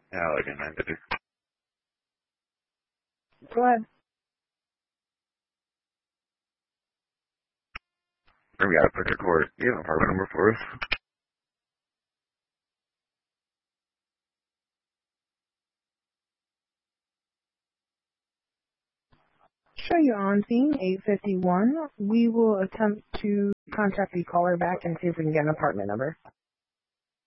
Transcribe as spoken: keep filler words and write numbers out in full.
Yeah, like a nine fifty. Go ahead. We got a picture court. Do you have an apartment number for us? Show you on scene, eight fifty-one. We will attempt to contact the caller back and see if we can get an apartment number.